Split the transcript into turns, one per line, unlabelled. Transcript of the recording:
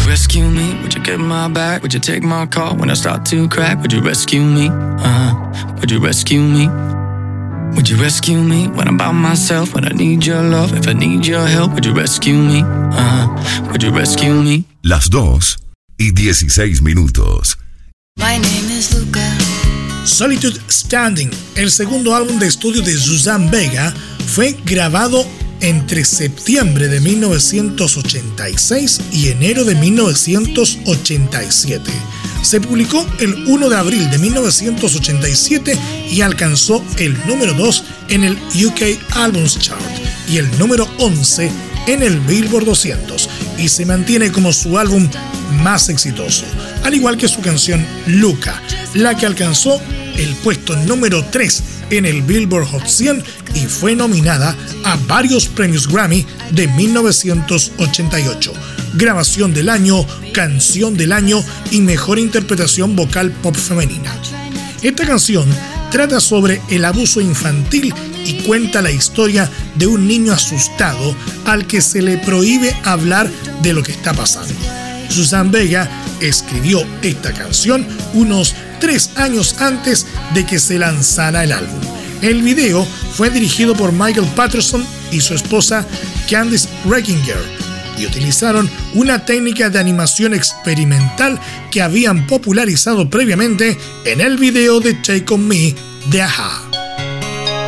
rescue me? Would you get my back? Would you take my call when I start to crack? Would you rescue me? Would you rescue me? Would you rescue me when I'm by myself? When I need your love, if I need your help, would you rescue me? Would you rescue me?
Las 2:16.
My name is Luca.
Solitude Standing, el segundo álbum de estudio de Suzanne Vega, fue grabado entre septiembre de 1986 y enero de 1987. Se publicó el 1 de abril de 1987 y alcanzó el número 2 en el UK Albums Chart y el número 11 en el Billboard 200 y se mantiene como su álbum más exitoso, al igual que su canción Luca, la que alcanzó el puesto número 3 en el Billboard Hot 100 y fue nominada a varios premios Grammy de 1988. Grabación del año, canción del año y mejor interpretación vocal pop femenina. Esta canción trata sobre el abuso infantil y cuenta la historia de un niño asustado al que se le prohíbe hablar de lo que está pasando. Suzanne Vega escribió esta canción unos 3 años antes de que se lanzara el álbum. El video fue dirigido por Michael Patterson y su esposa Candice Reckinger y utilizaron una técnica de animación experimental que habían popularizado previamente en el video de Take On Me de A-ha.